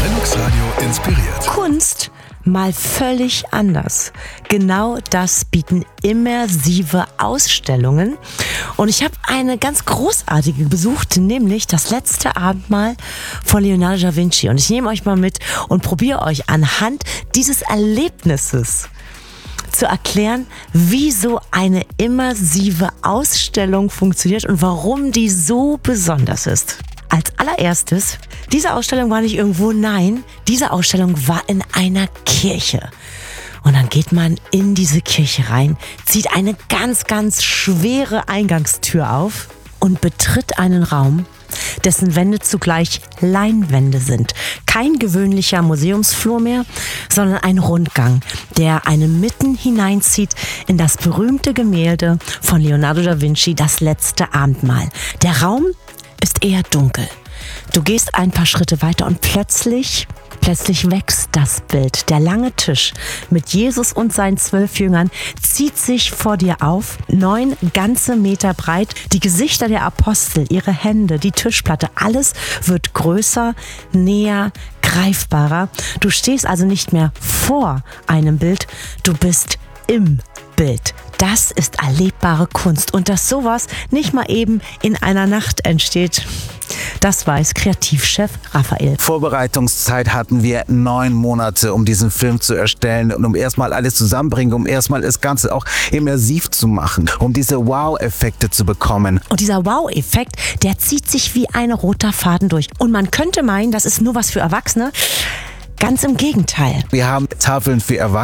Deluxe Radio inspiriert. Kunst mal völlig anders. Genau das bieten immersive Ausstellungen. Und ich habe eine ganz großartige besucht, nämlich das letzte Abendmahl von Leonardo da Vinci. Und ich nehme euch mal mit und probiere euch anhand dieses Erlebnisses zu erklären, wie so eine immersive Ausstellung funktioniert und warum die so besonders ist. Als allererstes, diese Ausstellung war nicht irgendwo, nein, diese Ausstellung war in einer Kirche. Und dann geht man in diese Kirche rein, zieht eine ganz, ganz schwere Eingangstür auf und betritt einen Raum, dessen Wände zugleich Leinwände sind. Kein gewöhnlicher Museumsflur mehr, sondern ein Rundgang, der einen mitten hineinzieht in das berühmte Gemälde von Leonardo da Vinci, das letzte Abendmahl. Der Raum ist eher dunkel. Du gehst ein paar Schritte weiter und plötzlich wächst das Bild. Der lange Tisch mit Jesus und seinen 12 Jüngern zieht sich vor dir auf, 9 ganze Meter breit. Die Gesichter der Apostel, ihre Hände, die Tischplatte, alles wird größer, näher, greifbarer. Du stehst also nicht mehr vor einem Bild, du bist im Bild. Das ist erlebbare Kunst. Und dass sowas nicht mal eben in einer Nacht entsteht, das weiß Kreativchef Raphael. Vorbereitungszeit hatten wir 9 Monate, um diesen Film zu erstellen und um erstmal alles zusammenbringen, um erstmal das Ganze auch immersiv zu machen, um diese Wow-Effekte zu bekommen. Und dieser Wow-Effekt, der zieht sich wie ein roter Faden durch. Und man könnte meinen, das ist nur was für Erwachsene. Ganz im Gegenteil. Wir haben Tafeln für Erwachsene.